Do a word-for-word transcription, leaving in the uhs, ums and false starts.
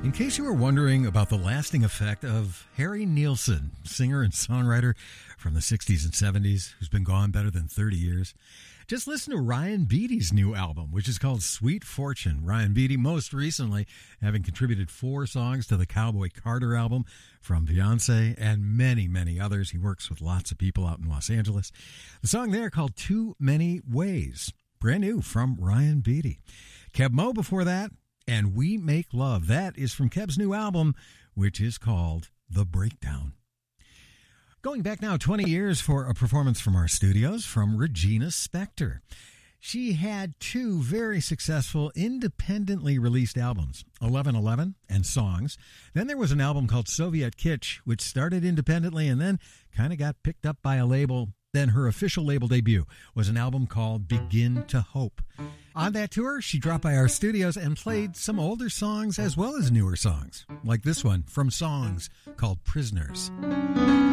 In case you were wondering about the lasting effect of Harry Nilsson, singer and songwriter from the sixties and seventies, who's been gone better than thirty years, just listen to Ryan Beatty's new album, which is called Sweet Fortune. Ryan Beatty, most recently, having contributed four songs to the Cowboy Carter album from Beyonce and many, many others. He works with lots of people out in Los Angeles. The song there called Too Many Ways. Brand new from Ryan Beatty. Keb Mo before that, and We Make Love. That is from Keb's new album, which is called The Breakdown. Going back now twenty years for a performance from our studios from Regina Spektor. She had two very successful independently released albums, eleven eleven and Songs. Then there was an album called Soviet Kitsch, which started independently and then kind of got picked up by a label. Then her official label debut was an album called Begin to Hope. On that tour, she dropped by our studios and played some older songs as well as newer songs, like this one from Songs called Prisoners.